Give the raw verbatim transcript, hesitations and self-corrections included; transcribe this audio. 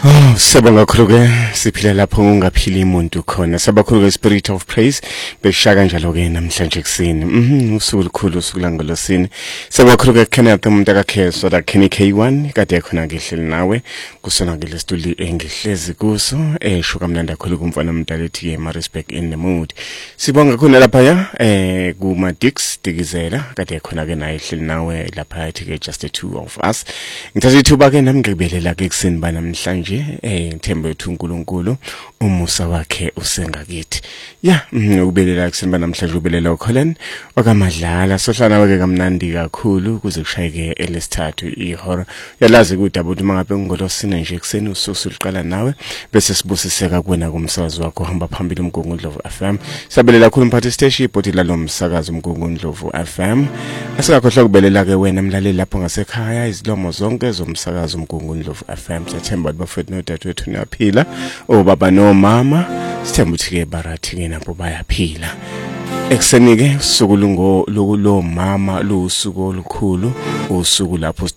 Oh, siyabonga kakhulu ke siphila lapho ungaphili umuntu khona. Sabakhulu ke Spirit of Praise beshaka kanjalo ke namhlanje kuseni. Mhm, usuku olukhulu usuku langolosini. Sabakhulu ke Kenneth umuntu akakheso la Kenny K one kade khona ngihleli nawe kusona ke lesituli engihlezi kuso esho kamnandi kakhulu kumfana mdalethi ke Marisburg in the mood. Sibonga khona lapha ya eh kuma Dix Dikizela kade khona ke naye ehleli nawe lapha ethi ke just the two of us. Ngithatha ithuba ke nami ngikubelela ke kuseni bana namhlanje eh Themba ethu uNkulunkulu umusa wakhe usengakithi ya ukubelela kusemba namhlanje ubelela uColin wakamadlala sohlana wake kamnandi kakhulu kuze kushayeke elesithathu ihora yalazi ukuthi abantu mangabe ngolosine nje kuseni ususu liqala nawe bese sibusiseka kuwena kumsakazi wakho hamba phambili uMgungundlovu F M sabelela kakhulu umphathi station ibhodi lalo msakazi uMgungundlovu F M asingakhohlwa kubelela ke wena mlaleli lapho ngasekhaya izilomo zonke zomsakazi uMgungundlovu F M sethemba bafethu nodadewethu niyaphila obaba nomama sithemba ukuthi ke barathi ke nabo bayaphila ekseni ke usuku lungo lo mama lo usuku olukhulu usuku lapho